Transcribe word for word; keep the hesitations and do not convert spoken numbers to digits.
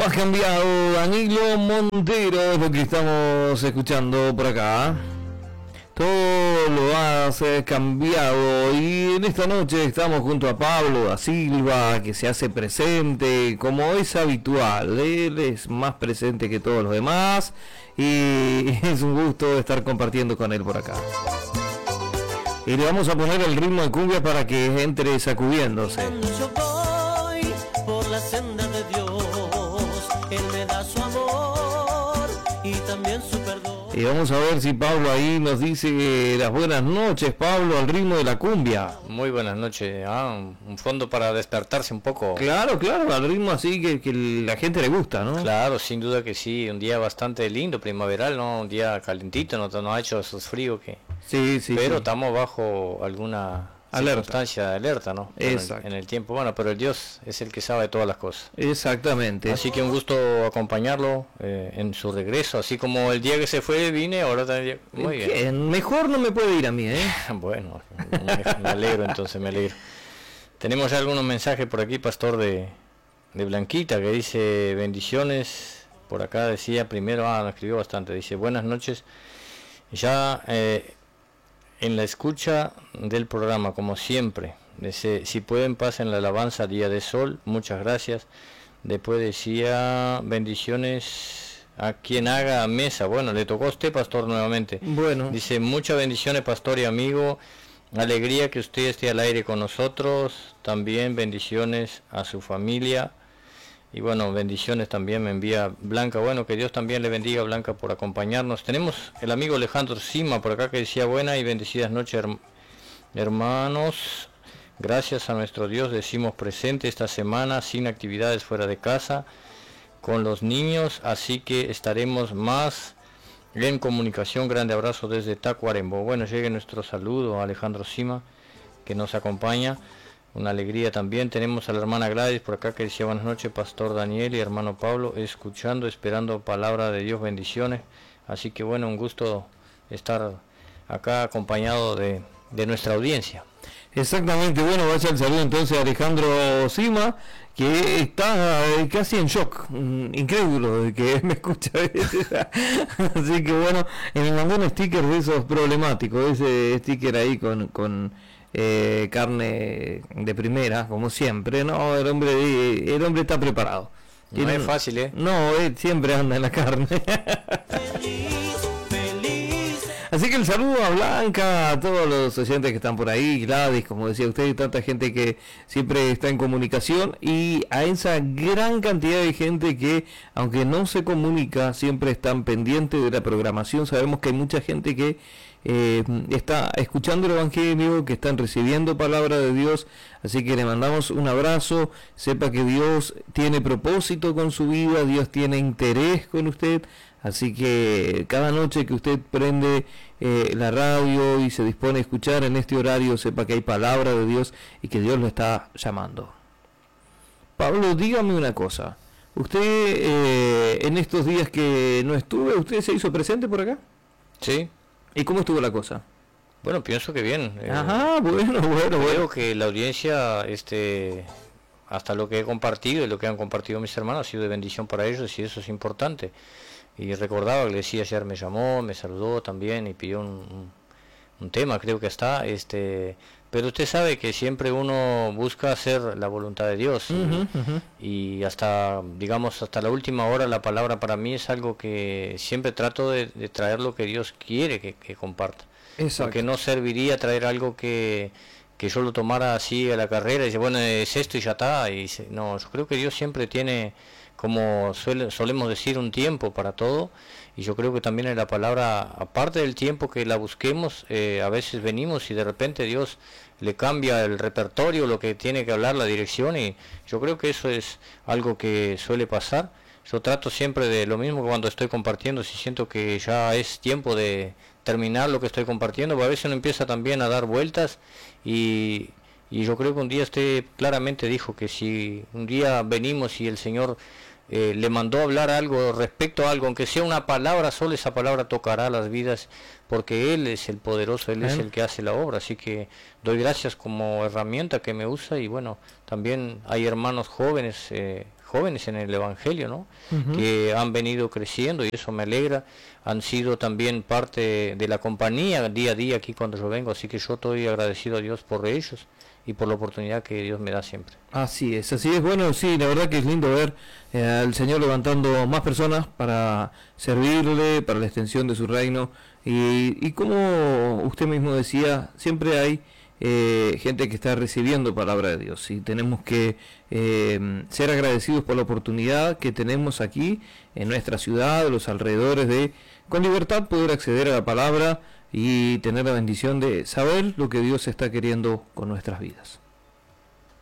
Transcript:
has cambiado, Danilo Montero, es lo que estamos escuchando por acá. Todo lo has cambiado y en esta noche estamos junto a Pablo da Silva, que se hace presente como es habitual. Él es más presente que todos los demás y es un gusto estar compartiendo con él por acá. Y le vamos a poner el ritmo de cumbia para que entre sacudiéndose. Yo voy por la senda de Dios, Él me da su amor y también su perdón. Y vamos a ver si Pablo ahí nos dice las buenas noches, Pablo, al ritmo de la cumbia. Muy buenas noches, ah, un fondo para despertarse un poco. Claro, claro, al ritmo así que, que la gente le gusta, ¿no? Claro, sin duda que sí, un día bastante lindo, primaveral, ¿no? Un día calentito, no, no ha hecho esos fríos que... Sí, sí. Pero sí. estamos bajo alguna alerta. circunstancia de alerta, ¿no? Exacto. En el, en el tiempo, bueno, pero el Dios es el que sabe de todas las cosas. Exactamente. Así que un gusto acompañarlo eh, en su regreso, así como el día que se fue vine, ahora también. Muy bien. bien. Mejor no me puede ir a mí, ¿eh? Bueno, me, me alegro entonces, me alegro. Tenemos ya algunos mensajes por aquí, pastor de, de Blanquita, que dice bendiciones. Por acá decía primero, ah, me escribió bastante, dice buenas noches. Ya eh, en la escucha del programa, como siempre, dice, si pueden pasen la alabanza Día de Sol, muchas gracias. Después decía bendiciones a quien haga mesa. Bueno, le tocó a usted, pastor, nuevamente. Bueno. Dice muchas bendiciones, pastor y amigo. Alegría que usted esté al aire con nosotros. También bendiciones a su familia. Y bueno, bendiciones también me envía Blanca. Bueno, que Dios también le bendiga, Blanca, por acompañarnos. Tenemos el amigo Alejandro Sima por acá que decía buena y bendecidas noches, herm hermanos. Gracias a nuestro Dios decimos presente esta semana sin actividades fuera de casa con los niños. Así que estaremos más en comunicación. Grande abrazo desde Tacuarembó. Bueno, llegue nuestro saludo a Alejandro Sima que nos acompaña. Una alegría también. Tenemos a la hermana Gladys por acá que decía buenas noches, pastor Daniel y hermano Pablo, escuchando, esperando palabra de Dios, bendiciones. Así que bueno, un gusto estar acá acompañado de, de nuestra audiencia. Exactamente, bueno, vaya el saludo entonces a Alejandro Sima, que está eh, casi en shock, mm, incrédulo de que me escucha. Así que bueno, me mandó un sticker de esos problemáticos, ese sticker ahí con... con Eh, carne de primera, como siempre. No, el hombre el hombre está preparado. No Tiene, es fácil, ¿eh? No, él siempre anda en la carne. Feliz, feliz. Así que el saludo a Blanca, a todos los oyentes que están por ahí, Gladys, como decía usted, tanta gente que siempre está en comunicación, y a esa gran cantidad de gente que, aunque no se comunica, siempre están pendientes de la programación. Sabemos que hay mucha gente que Eh, está escuchando el Evangelio, que están recibiendo palabra de Dios, así que le mandamos un abrazo. Sepa que Dios tiene propósito con su vida, Dios tiene interés con usted, así que cada noche que usted prende eh, la radio y se dispone a escuchar en este horario, sepa que hay palabra de Dios y que Dios lo está llamando. Pablo, dígame una cosa, usted eh, en estos días que no estuve, ¿usted se hizo presente por acá? Sí. ¿Y cómo estuvo la cosa? Bueno, pienso que bien. Ajá, eh, bueno, bueno, creo bueno. que la audiencia, este, hasta lo que he compartido y lo que han compartido mis hermanos ha sido de bendición para ellos y eso es importante. Y recordaba que le decía ayer, me llamó, me saludó también y pidió un, un, un tema, creo que está, este, pero usted sabe que siempre uno busca hacer la voluntad de Dios. Uh-huh, y, uh-huh. y hasta, digamos, hasta la última hora la palabra para mí es algo que siempre trato de, de traer lo que Dios quiere que, que comparta. Exacto. Porque no serviría traer algo que, que yo lo tomara así a la carrera y dice, bueno, es esto y ya está. Y dice, no, yo creo que Dios siempre tiene, como suele, solemos decir, un tiempo para todo. Y yo creo que también en la palabra, aparte del tiempo que la busquemos, eh, a veces venimos y de repente Dios le cambia el repertorio, lo que tiene que hablar, la dirección, y yo creo que eso es algo que suele pasar. Yo trato siempre de lo mismo cuando estoy compartiendo, si siento que ya es tiempo de terminar lo que estoy compartiendo, porque a veces uno empieza también a dar vueltas y, y yo creo que un día usted claramente dijo que si un día venimos y el Señor eh, le mandó hablar algo respecto a algo, aunque sea una palabra, solo esa palabra tocará las vidas, porque Él es el poderoso, Él ¿Eh? es el que hace la obra, así que doy gracias como herramienta que me usa y bueno, también hay hermanos jóvenes, eh, jóvenes en el Evangelio, ¿no? Ujú. Que han venido creciendo y eso me alegra. Han sido también parte de la compañía día a día aquí cuando yo vengo, así que yo estoy agradecido a Dios por ellos y por la oportunidad que Dios me da siempre. Así es, así es. Bueno, sí, la verdad que es lindo ver eh, al Señor levantando más personas para servirle, para la extensión de su reino. Y, y como usted mismo decía, siempre hay eh, gente que está recibiendo palabra de Dios. Y tenemos que eh, ser agradecidos por la oportunidad que tenemos aquí en nuestra ciudad, los alrededores, de con libertad poder acceder a la palabra y tener la bendición de saber lo que Dios está queriendo con nuestras vidas.